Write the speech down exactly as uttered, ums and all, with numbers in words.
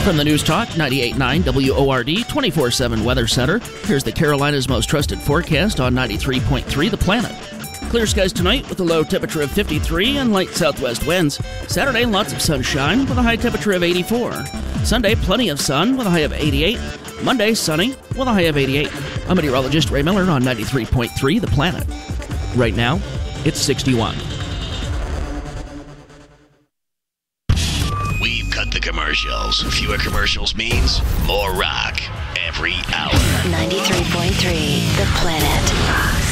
From the News Talk ninety-eight point nine W O R D twenty-four seven Weather Center, here's the Carolinas' most trusted forecast on ninety-three point three The Planet. Clear skies tonight with a low temperature of fifty-three and light southwest winds. Saturday, lots of sunshine with a high temperature of eighty-four. Sunday, plenty of sun with a high of eighty-eight. Monday, sunny with a high of eighty-eight. I'm meteorologist Ray Miller on ninety-three point three The Planet. Right now, it's sixty-one. We've cut the commercials. Fewer commercials means more rock every hour. ninety-three point three The Planet.